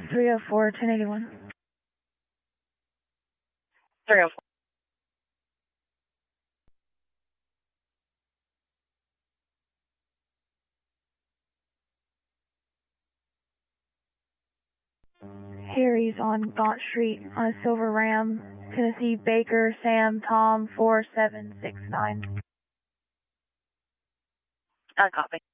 304, 1081. 304. Harry's on Gaunt Street on a silver Ram. Tennessee Baker, Sam, Tom, 4769. Copy.